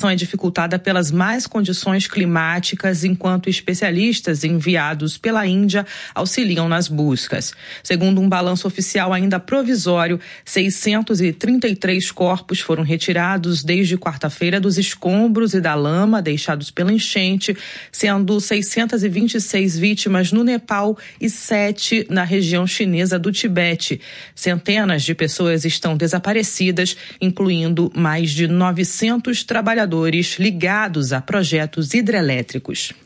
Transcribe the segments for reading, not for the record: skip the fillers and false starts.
é dificultada pelas más condições climáticas, enquanto especialistas enviados pela Índia auxiliam nas buscas. Segundo um balanço oficial ainda provisório, 633 corpos foram retirados desde quarta-feira dos escombros e da lama deixados pela enchente, sendo 626 vítimas no Nepal e 7 na região chinesa do Tibete. Centenas de pessoas estão desaparecidas, incluindo mais de 900 trabalhadores ligados a projetos hidrelétricos.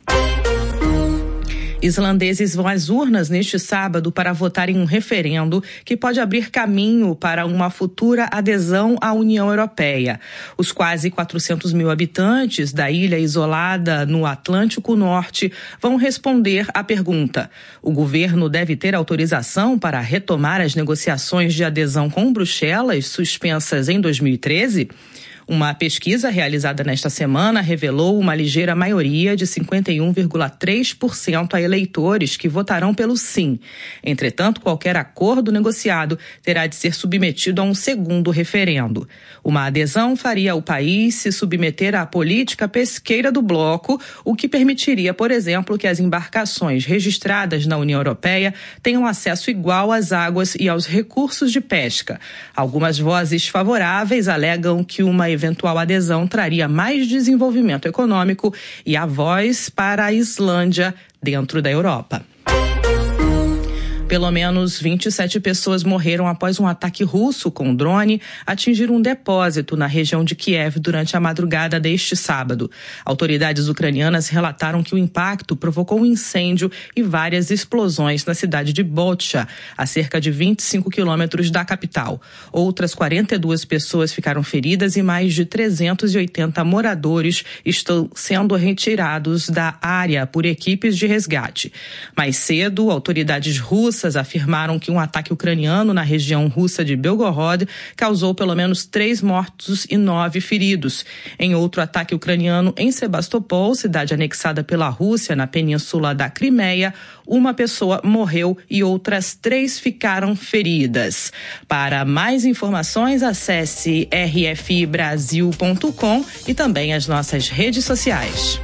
Islandeses vão às urnas neste sábado para votar em um referendo que pode abrir caminho para uma futura adesão à União Europeia. Os quase 400 mil habitantes da ilha isolada no Atlântico Norte vão responder à pergunta: o governo deve ter autorização para retomar as negociações de adesão com Bruxelas, suspensas em 2013? Uma pesquisa realizada nesta semana revelou uma ligeira maioria de 51,3% a eleitores que votarão pelo sim. Entretanto, qualquer acordo negociado terá de ser submetido a um segundo referendo. Uma adesão faria o país se submeter à política pesqueira do bloco, o que permitiria, por exemplo, que as embarcações registradas na União Europeia tenham acesso igual às águas e aos recursos de pesca. Algumas vozes favoráveis alegam que uma eventual adesão traria mais desenvolvimento econômico e a voz para a Islândia dentro da Europa. Pelo menos 27 pessoas morreram após um ataque russo com drone atingir um depósito na região de Kiev durante a madrugada deste sábado. Autoridades ucranianas relataram que o impacto provocou um incêndio e várias explosões na cidade de Bucha, a cerca de 25 quilômetros da capital. Outras 42 pessoas ficaram feridas e mais de 380 moradores estão sendo retirados da área por equipes de resgate. Mais cedo, autoridades russas afirmaram que um ataque ucraniano na região russa de Belgorod causou pelo menos 3 mortos e 9 feridos. Em outro ataque ucraniano em Sebastopol, cidade anexada pela Rússia na península da Crimeia, uma pessoa morreu e outras 3 ficaram feridas. Para mais informações, acesse rfibrasil.com e também as nossas redes sociais.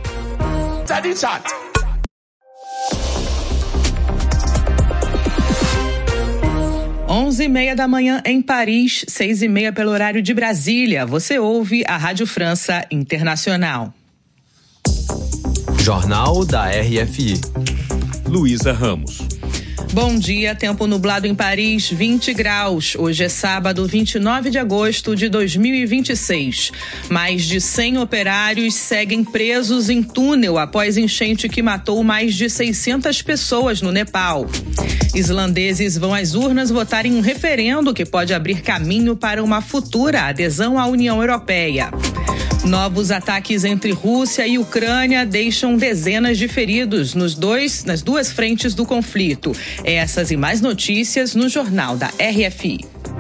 11h30 da manhã em Paris, 6h30 pelo horário de Brasília. Você ouve a Rádio França Internacional. Jornal da RFI. Luísa Ramos. Bom dia, tempo nublado em Paris, 20 graus. Hoje é sábado, 29 de agosto de 2026. Mais de 100 operários seguem presos em túnel após enchente que matou mais de 600 pessoas no Nepal. Islandeses vão às urnas votar em um referendo que pode abrir caminho para uma futura adesão à União Europeia. Novos ataques entre Rússia e Ucrânia deixam dezenas de feridos nas duas frentes do conflito. Essas e mais notícias no Jornal da RFI.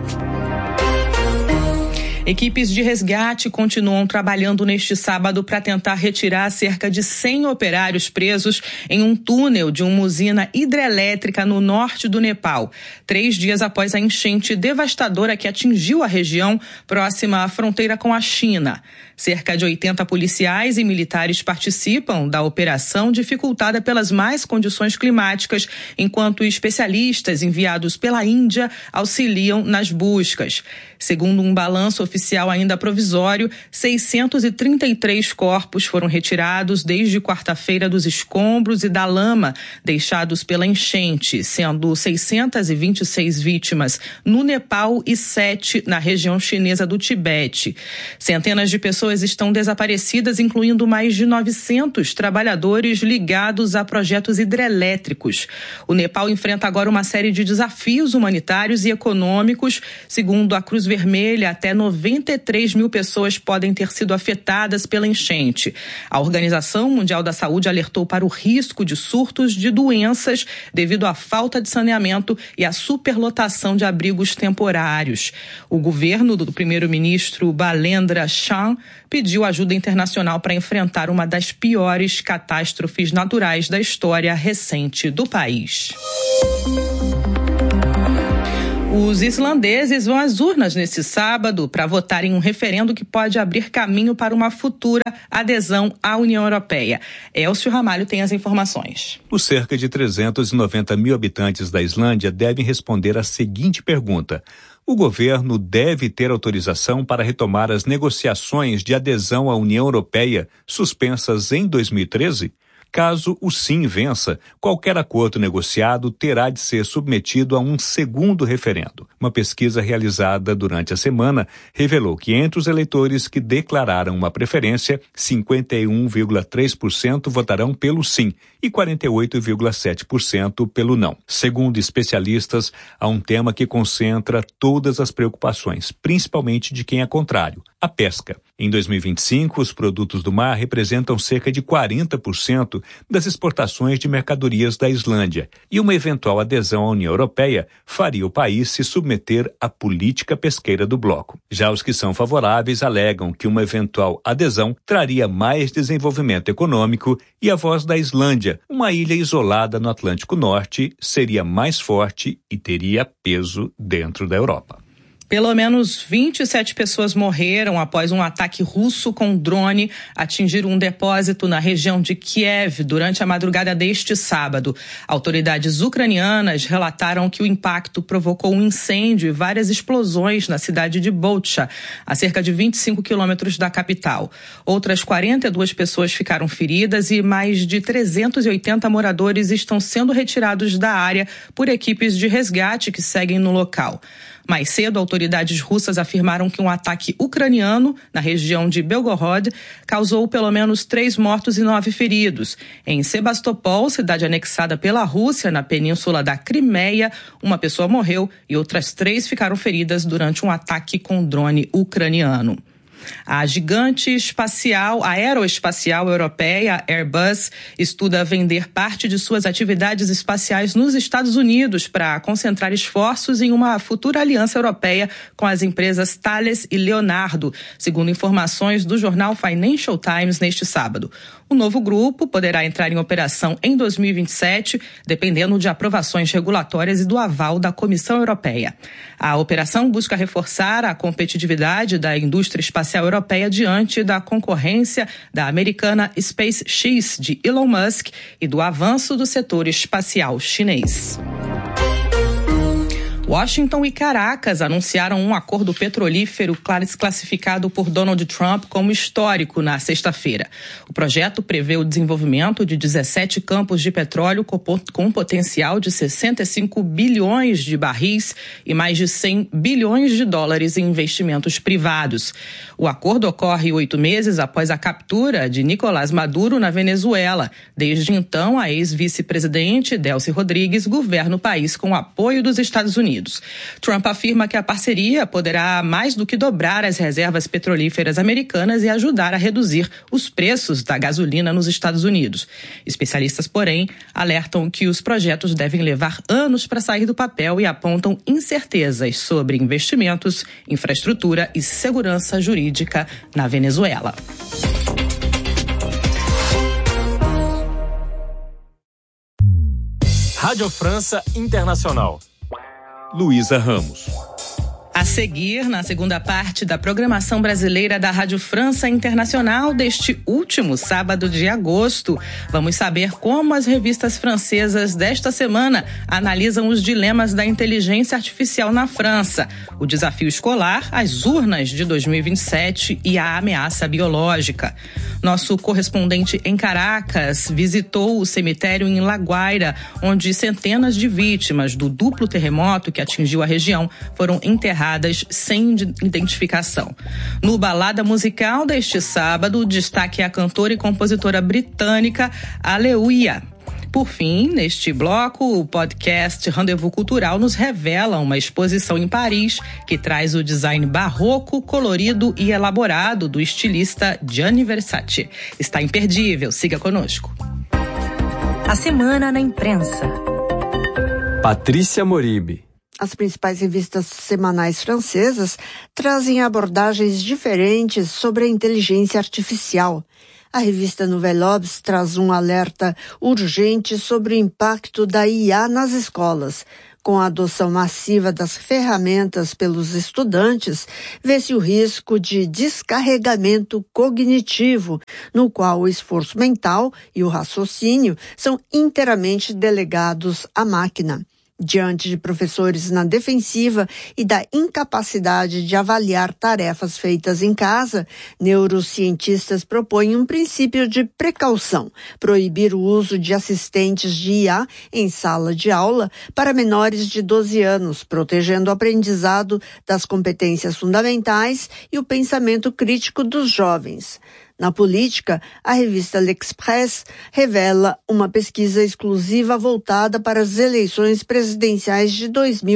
Equipes de resgate continuam trabalhando neste sábado para tentar retirar cerca de 100 operários presos em um túnel de uma usina hidrelétrica no norte do Nepal, 3 dias após a enchente devastadora que atingiu a região próxima à fronteira com a China. Cerca de 80 policiais e militares participam da operação dificultada pelas más condições climáticas, enquanto especialistas enviados pela Índia auxiliam nas buscas. Segundo um balanço oficial ainda provisório, 633 corpos foram retirados desde quarta-feira dos escombros e da lama deixados pela enchente, sendo 626 vítimas no Nepal e 7 na região chinesa do Tibete. Centenas de pessoas estão desaparecidas, incluindo mais de 900 trabalhadores ligados a projetos hidrelétricos. O Nepal enfrenta agora uma série de desafios humanitários e econômicos. Segundo a Cruz Vermelha, até 93 mil pessoas podem ter sido afetadas pela enchente. A Organização Mundial da Saúde alertou para o risco de surtos de doenças devido à falta de saneamento e à superlotação de abrigos temporários. O governo do primeiro-ministro Balendra Shah pediu ajuda internacional para enfrentar uma das piores catástrofes naturais da história recente do país. Os islandeses vão às urnas neste sábado para votar em um referendo que pode abrir caminho para uma futura adesão à União Europeia. Elcio Ramalho tem as informações. Os cerca de 390 mil habitantes da Islândia devem responder a seguinte pergunta: o governo deve ter autorização para retomar as negociações de adesão à União Europeia suspensas em 2013? Caso o sim vença, qualquer acordo negociado terá de ser submetido a um segundo referendo. Uma pesquisa realizada durante a semana revelou que entre os eleitores que declararam uma preferência, 51,3% votarão pelo sim e 48,7% pelo não. Segundo especialistas, há um tema que concentra todas as preocupações, principalmente de quem é contrário: a pesca. Em 2025, os produtos do mar representam cerca de 40% das exportações de mercadorias da Islândia, e uma eventual adesão à União Europeia faria o país se submeter à política pesqueira do bloco. Já os que são favoráveis alegam que uma eventual adesão traria mais desenvolvimento econômico e a voz da Islândia, uma ilha isolada no Atlântico Norte, seria mais forte e teria peso dentro da Europa. Pelo menos 27 pessoas morreram após um ataque russo com drone atingir um depósito na região de Kiev durante a madrugada deste sábado. Autoridades ucranianas relataram que o impacto provocou um incêndio e várias explosões na cidade de Bucha, a cerca de 25 quilômetros da capital. Outras 42 pessoas ficaram feridas e mais de 380 moradores estão sendo retirados da área por equipes de resgate que seguem no local. Mais cedo, autoridades russas afirmaram que um ataque ucraniano na região de Belgorod causou pelo menos 3 mortos e 9 feridos. Em Sebastopol, cidade anexada pela Rússia na península da Crimeia, uma pessoa morreu e outras 3 ficaram feridas durante um ataque com drone ucraniano. A gigante aeroespacial europeia Airbus estuda vender parte de suas atividades espaciais nos Estados Unidos para concentrar esforços em uma futura aliança europeia com as empresas Thales e Leonardo, segundo informações do jornal Financial Times neste sábado. O novo grupo poderá entrar em operação em 2027, dependendo de aprovações regulatórias e do aval da Comissão Europeia. A operação busca reforçar a competitividade da indústria espacial europeia diante da concorrência da americana SpaceX de Elon Musk e do avanço do setor espacial chinês. Washington e Caracas anunciaram um acordo petrolífero classificado por Donald Trump como histórico na sexta-feira. O projeto prevê o desenvolvimento de 17 campos de petróleo com potencial de 65 bilhões de barris e mais de 100 bilhões de dólares em investimentos privados. O acordo ocorre 8 meses após a captura de Nicolás Maduro na Venezuela. Desde então, a ex-vice-presidente Delcy Rodrigues governa o país com o apoio dos Estados Unidos. Trump afirma que a parceria poderá mais do que dobrar as reservas petrolíferas americanas e ajudar a reduzir os preços da gasolina nos Estados Unidos. Especialistas, porém, alertam que os projetos devem levar anos para sair do papel e apontam incertezas sobre investimentos, infraestrutura e segurança jurídica na Venezuela. Rádio França Internacional. Luísa Ramos. A seguir, na segunda parte da programação brasileira da Rádio França Internacional deste último sábado de agosto, vamos saber como as revistas francesas desta semana analisam os dilemas da inteligência artificial na França, o desafio escolar, as urnas de 2027 e a ameaça biológica. Nosso correspondente em Caracas visitou o cemitério em La Guaira, onde centenas de vítimas do duplo terremoto que atingiu a região foram enterradas sem identificação. No Balada Musical deste sábado, o destaque é a cantora e compositora britânica Aleluia. Por fim, neste bloco, o podcast Rendezvous Cultural nos revela uma exposição em Paris que traz o design barroco, colorido e elaborado do estilista Gianni Versace. Está imperdível, siga conosco. A Semana na Imprensa. Patrícia Moribe. As principais revistas semanais francesas trazem abordagens diferentes sobre a inteligência artificial. A revista Nouvelle Obs traz um alerta urgente sobre o impacto da IA nas escolas, Com a adoção massiva das ferramentas pelos estudantes, vê-se o risco de descarregamento cognitivo, no qual o esforço mental e o raciocínio são inteiramente delegados à máquina. Diante de professores na defensiva e da incapacidade de avaliar tarefas feitas em casa, neurocientistas propõem um princípio de precaução, proibir o uso de assistentes de IA em sala de aula para menores de 12 anos, protegendo o aprendizado das competências fundamentais e o pensamento crítico dos jovens. Na política, a revista L'Express revela uma pesquisa exclusiva voltada para as eleições presidenciais de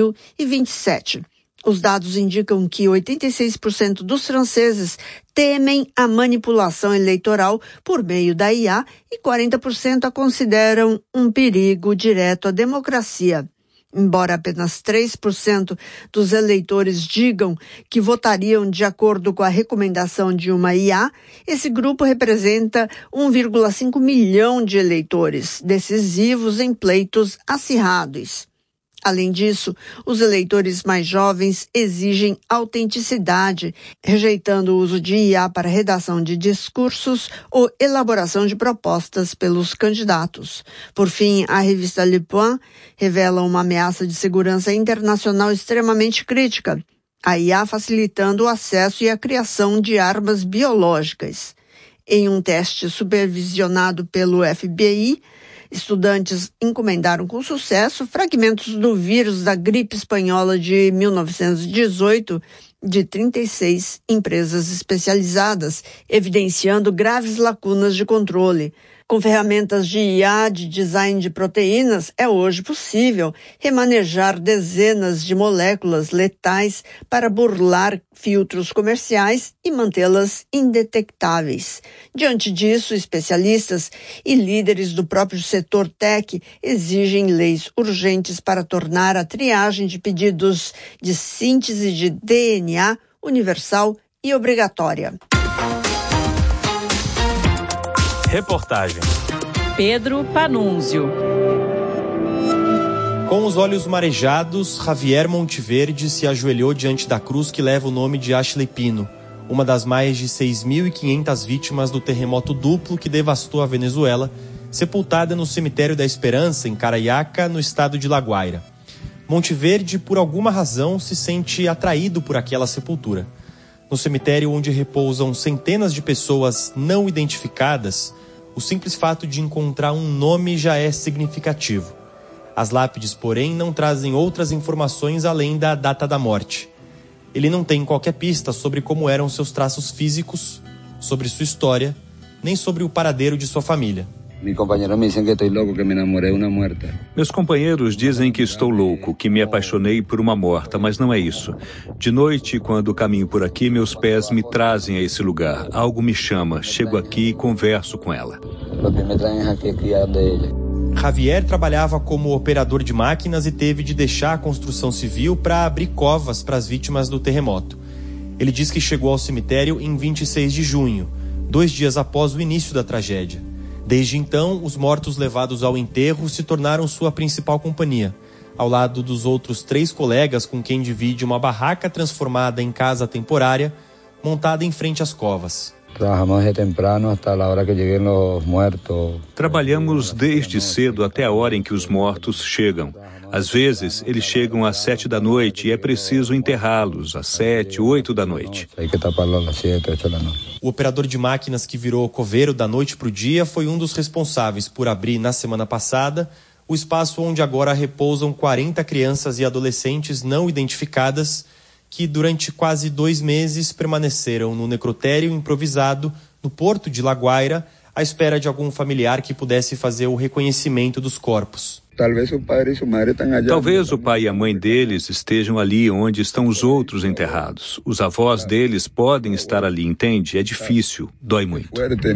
2027. Os dados indicam que 86% dos franceses temem a manipulação eleitoral por meio da IA e 40% a consideram um perigo direto à democracia. Embora apenas 3% dos eleitores digam que votariam de acordo com a recomendação de uma IA, esse grupo representa 1,5 milhão de eleitores, decisivos em pleitos acirrados. Além disso, os eleitores mais jovens exigem autenticidade, rejeitando o uso de IA para redação de discursos ou elaboração de propostas pelos candidatos. Por fim, a revista Le Point revela uma ameaça de segurança internacional extremamente crítica, a IA facilitando o acesso e a criação de armas biológicas. Em um teste supervisionado pelo FBI, estudantes encomendaram com sucesso fragmentos do vírus da gripe espanhola de 1918 de 36 empresas especializadas, evidenciando graves lacunas de controle. Com ferramentas de IA de design de proteínas, é hoje possível remanejar dezenas de moléculas letais para burlar filtros comerciais e mantê-las indetectáveis. Diante disso, especialistas e líderes do próprio setor tech exigem leis urgentes para tornar a triagem de pedidos de síntese de DNA universal e obrigatória. Reportagem Pedro Panunzio. Com os olhos marejados, Javier Monteverde se ajoelhou diante da cruz que leva o nome de Ashley Pino, uma das mais de 6.500 vítimas do terremoto duplo que devastou a Venezuela, sepultada no Cemitério da Esperança, em Carayaca, no estado de La Guaira. Monteverde, por alguma razão, se sente atraído por aquela sepultura. No cemitério onde repousam centenas de pessoas não identificadas, o simples fato de encontrar um nome já é significativo. As lápides, porém, não trazem outras informações além da data da morte. Ele não tem qualquer pista sobre como eram seus traços físicos, sobre sua história, nem sobre o paradeiro de sua família. Meus companheiros dizem que estou louco, que me apaixonei por uma morta, mas não é isso. De noite, quando caminho por aqui, meus pés me trazem a esse lugar. Algo me chama, chego aqui e converso com ela. Javier trabalhava como operador de máquinas e teve de deixar a construção civil para abrir covas para as vítimas do terremoto. Ele diz que chegou ao cemitério em 26 de junho, 2 dias após o início da tragédia. Desde então, os mortos levados ao enterro se tornaram sua principal companhia, ao lado dos outros 3 colegas com quem divide uma barraca transformada em casa temporária, montada em frente às covas. Trabalhamos desde cedo até a hora em que os mortos chegam. Às vezes, eles chegam às 7 da noite e é preciso enterrá-los às 7, 8 da noite. O operador de máquinas que virou coveiro da noite para o dia foi um dos responsáveis por abrir, na semana passada, o espaço onde agora repousam 40 crianças e adolescentes não identificadas que, durante quase 2 meses, permaneceram no necrotério improvisado no porto de La Guaira, à espera de algum familiar que pudesse fazer o reconhecimento dos corpos. Talvez o pai e a mãe deles estejam ali onde estão os outros enterrados. Os avós deles podem estar ali, entende? É difícil, dói muito.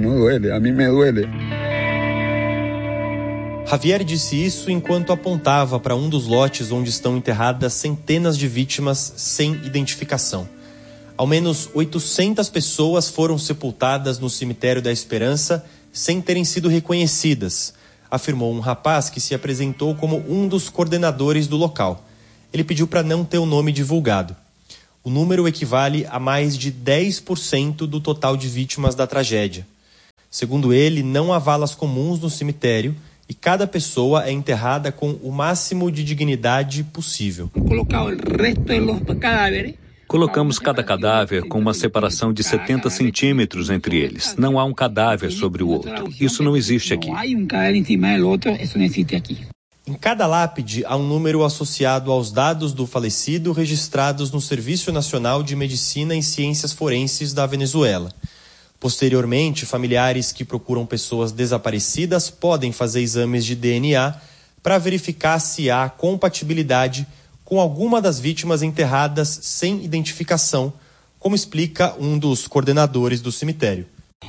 Javier disse isso enquanto apontava para um dos lotes onde estão enterradas centenas de vítimas sem identificação. Ao menos 800 pessoas foram sepultadas no Cemitério da Esperança sem terem sido reconhecidas, afirmou um rapaz que se apresentou como um dos coordenadores do local. Ele pediu para não ter o nome divulgado. O número equivale a mais de 10% do total de vítimas da tragédia. Segundo ele, não há valas comuns no cemitério e cada pessoa é enterrada com o máximo de dignidade possível. Colocamos cada cadáver com uma separação de 70 centímetros entre eles. Não há um cadáver sobre o outro. Isso não existe aqui. Em cada lápide há um número associado aos dados do falecido registrados no Serviço Nacional de Medicina e Ciências Forenses da Venezuela. Posteriormente, familiares que procuram pessoas desaparecidas podem fazer exames de DNA para verificar se há compatibilidade com alguma das vítimas enterradas sem identificação, como explica um dos coordenadores do cemitério.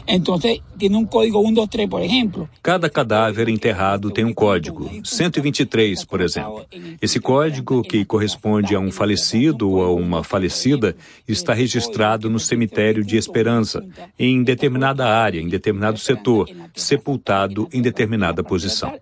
Cada cadáver enterrado tem um código, 123, por exemplo. Esse código, que corresponde a um falecido ou a uma falecida, está registrado no cemitério de Esperança, em determinada área, em determinado setor, sepultado em determinada posição.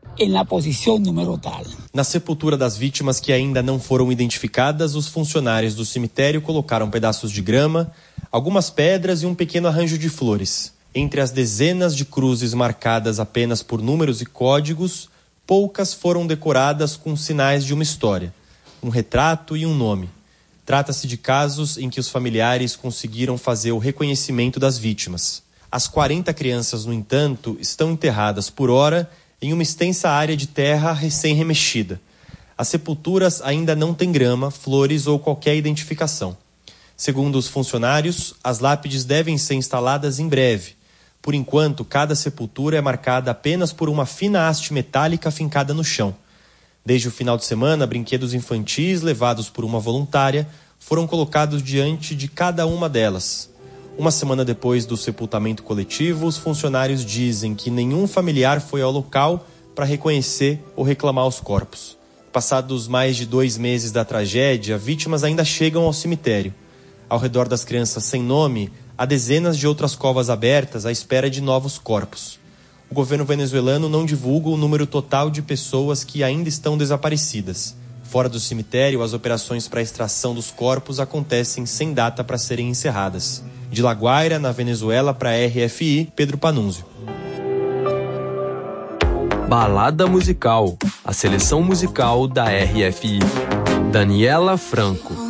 Na sepultura das vítimas que ainda não foram identificadas, os funcionários do cemitério colocaram pedaços de grama, algumas pedras e um pequeno arranjo de flores. Entre as dezenas de cruzes marcadas apenas por números e códigos, poucas foram decoradas com sinais de uma história, um retrato e um nome. Trata-se de casos em que os familiares conseguiram fazer o reconhecimento das vítimas. As 40 crianças, no entanto, estão enterradas por hora em uma extensa área de terra recém-remexida. As sepulturas ainda não têm grama, flores ou qualquer identificação. Segundo os funcionários, as lápides devem ser instaladas em breve. Por enquanto, cada sepultura é marcada apenas por uma fina haste metálica fincada no chão. Desde o final de semana, brinquedos infantis levados por uma voluntária foram colocados diante de cada uma delas. Uma semana depois do sepultamento coletivo, os funcionários dizem que nenhum familiar foi ao local para reconhecer ou reclamar os corpos. Passados mais de 2 meses da tragédia, vítimas ainda chegam ao cemitério. Ao redor das crianças sem nome, há dezenas de outras covas abertas à espera de novos corpos. O governo venezuelano não divulga o número total de pessoas que ainda estão desaparecidas. Fora do cemitério, as operações para a extração dos corpos acontecem sem data para serem encerradas. De La Guaira, na Venezuela, para a RFI, Pedro Panunzio. Balada musical, a seleção musical da RFI. Daniela Franco.